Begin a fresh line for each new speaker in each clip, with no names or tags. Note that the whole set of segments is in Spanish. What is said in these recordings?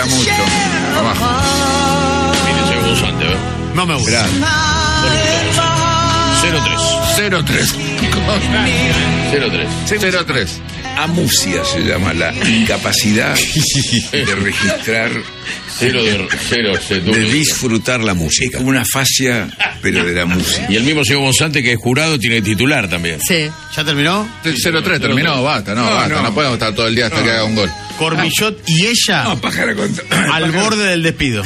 gusta mucho. Abajo.
Mire, señor Bonsante, ¿ver?
No me gusta.
03.
03.
Amusia se llama la incapacidad de registrar,
de disfrutar la
es
música.
como una fascia, pero de la música.
Y el mismo señor Bonsante, que es jurado, tiene titular también.
Sí.
¿Ya terminó?
03 terminó, basta, no podemos estar todo el día hasta que haga un gol.
Cormillot y ella
No, pájaro con...
al borde del despido.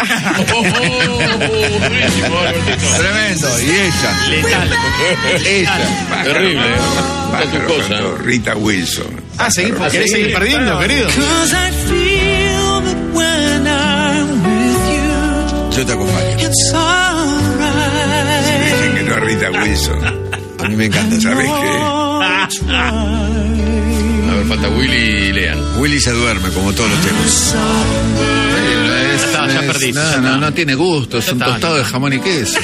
Tremendo, y ella.
Letal.
Ella.
Terrible, ¿eh?
Pájaro
Tu cosa,
cantó Rita Wilson.
¿Querés seguir perdiendo, querido?
Yo te acompaño.
Dicen que no es Rita Wilson.
A mí me encanta.
¿Sabes qué?
A ver, falta Willy y Lean.
Willy se duerme como todos los temas.
Ya perdí.
No tiene gusto, es un tostado de jamón y queso.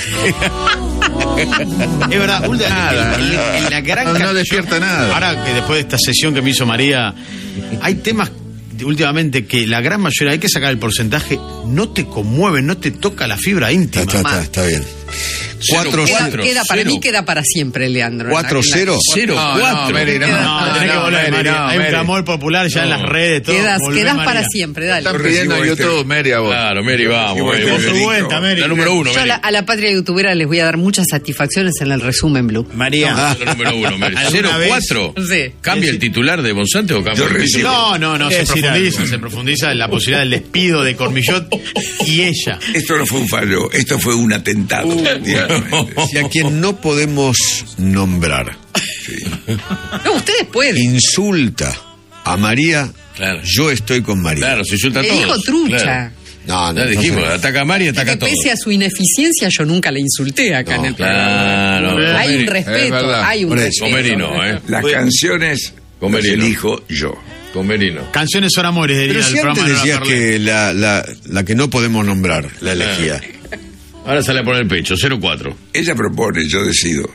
Es verdad, en la gran
No despierta nada.
Ahora que después de esta sesión que me hizo María, hay temas últimamente que la gran mayoría, hay que sacar el porcentaje, no te conmueve, no te toca la fibra íntima.
Está bien.
4-0.
Para mí queda para siempre, Leandro.
4-0.
0-4.
Mary,
Tenés que volver, María. Hay un clamor popular ya en las redes, todo.
Quedas
Volvé,
para
María.
siempre, dale.
Están pidiendo en YouTube, Mary, a vos.
Claro, Mary, vamos.
Igual que
Por su
Federico.
cuenta, Mary.
La número 1,
Yo
Mary.
a la patria youtubera les voy a dar muchas satisfacciones en el resumen Blue.
María.
La número 1, Mary.
¿Alguna vez?
0-4.
Sí.
¿Cambia el titular de Bonsante o cambia
Yo
el
recibo.
título?
No, se profundiza en la posibilidad del despido de Cormillot y ella.
Esto no fue un fallo, esto fue un atentado. prácticamente.
Si a quien no podemos nombrar
No, ustedes pueden.
insulta a María,
Claro.
yo estoy con María.
Claro, se insulta a
Le
todos.
dijo trucha.
Claro.
No,
Ya dijimos, ataca a Mari y ataca
Que
a todos.
pese a su ineficiencia, yo nunca la insulté acá en el programa.
Claro.
Hay un
Es
respeto,
verdad.
hay un
Por eso.
respeto.
Con Mary no, ¿eh?
Las canciones
Con
las
Merino.
elijo yo.
Con Mary no.
Canciones son amores, diría
Pero
el
si
programa
antes
de Lola
decías
Perlet.
que la que no podemos nombrar, la elegía.
Ahora sale a poner el pecho, 0-4.
Ella propone, yo decido.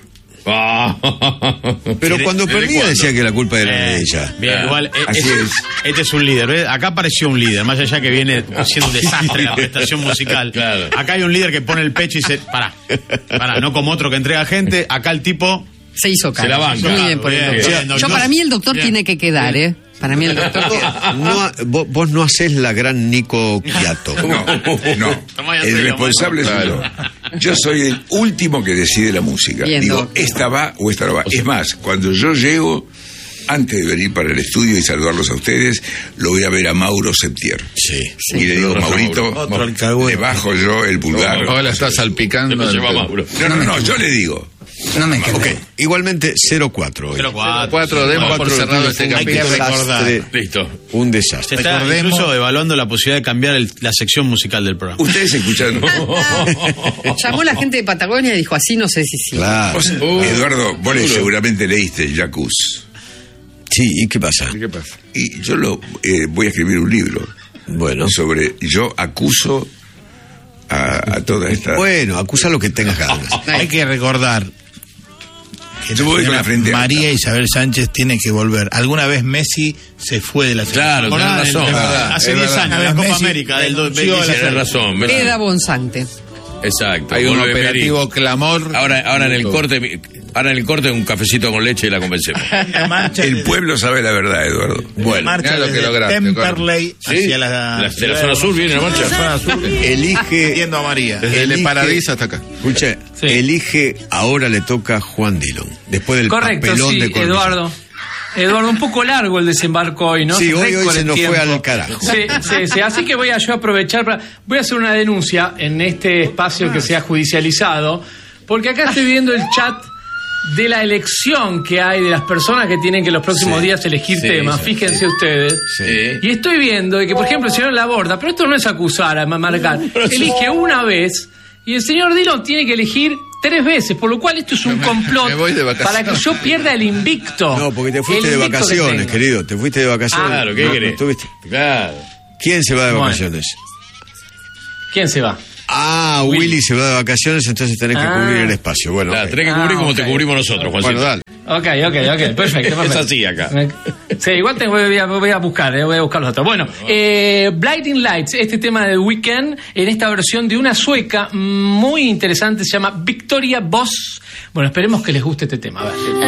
Pero cuando
¿Desde
perdía
cuándo?
decía que la culpa era de ella.
Bien, igual,
Así es.
este es un líder, ¿ves? Acá apareció un líder, más allá que viene siendo un desastre la prestación musical.
Claro.
Acá hay un líder que pone el pecho y dice, pará, no como otro que entrega gente, acá el tipo...
Se hizo
Se la
cargo.
banca.
Muy bien por el
Bien,
doctor.
bien,
Yo
doctor.
para mí el doctor
Bien.
tiene que quedar, ¿eh? Para mí el doctor queda.
Vos no hacés la gran Nico Quiato.
No. El responsable soy yo. Yo soy el último que decide la música.
Bien,
Digo,
Doc.
esta va o esta no va. Es más, cuando yo llego, antes de venir para el estudio y saludarlos a ustedes, lo voy a ver a Mauro Septier.
Sí.
Y le digo, Maurito,
Otro alcahuete.
le bajo yo el pulgar.
Ahora está salpicando.
Lo lleva Mauro.
No, yo le digo.
Ok, igualmente 0-4 hoy.
4, demos por cerrado este
Hay que
capítulo.
recordar.
Listo.
Un
Se
desastre.
está incluso evaluando la posibilidad de cambiar la sección musical del programa.
Ustedes escucharon.
Llamó la gente de Patagonia y dijo, así no sé si sí.
Claro.
Vos, Eduardo, vos seguramente leíste Jacuz.
Sí, ¿y qué pasa?
¿Qué pasa?
Y yo voy a escribir un libro
Bueno.
sobre. Yo acuso a toda esta.
Bueno, acusa lo que tengas ganas.
Hay que recordar que
Yo voy con la frente alta.
María Isabel Sánchez tiene que volver. Alguna vez Messi se fue de la
Claro, tenés razón.
Hace
Es
10
verdad.
años, la Copa
Messi
América del
denunció
2017.
Tenés razón. Messi.
Queda Bonsante.
Exacto.
Hay un
Vuelve
operativo
Mary.
clamor.
Ahora en el corte un cafecito con leche y la convencemos.
El pueblo sabe la verdad, Eduardo.
Bueno, marcha
mirá lo que
desde
lograste,
Temperley hacia la
de la zona sur viene la marcha.
zona sur,
Elige,
yendo a María.
Desde el Paradis hasta acá.
escuche, elige, ahora le toca a Juan Dillon. Después del
Correcto,
papelón
sí,
de Cornellá.
Eduardo, un poco largo el desembarco hoy, ¿no?
Sí, hoy
Récord
se
en
nos
tiempo.
fue al carajo.
Sí, así que voy a yo aprovechar voy a hacer una denuncia en este espacio que se ha judicializado, porque acá estoy viendo el chat de la elección que hay de las personas que tienen que los próximos días elegir temas, fíjense ustedes.
Sí.
Y estoy viendo que, por ejemplo, el señor Laborda, pero esto no es acusar a marcar, elige una vez y el señor Dillon tiene que elegir 3 veces, por lo cual esto es un complot
me voy de vacaciones.
para que yo pierda el invicto.
No, porque te fuiste
El
de
invicto que
vacaciones,
tengo.
querido. Te fuiste de vacaciones.
Claro, ¿qué
No,
querés?
no estuviste.
Claro.
¿Quién se va de
Bueno.
vacaciones?
¿Quién se va?
Willy se va de vacaciones, entonces tenés que
Ah.
cubrir el espacio. Bueno,
Claro,
ok.
tenés que cubrir como te
ok.
cubrimos nosotros, Juancito.
Bueno, dale.
Ok, perfecto.
Es así acá.
Sí, igual voy a buscar los otros. Bueno, Blinding Lights, este tema de Weeknd, en esta versión de una sueca muy interesante, se llama Victoria Voss. Bueno, esperemos que les guste este tema. A ver.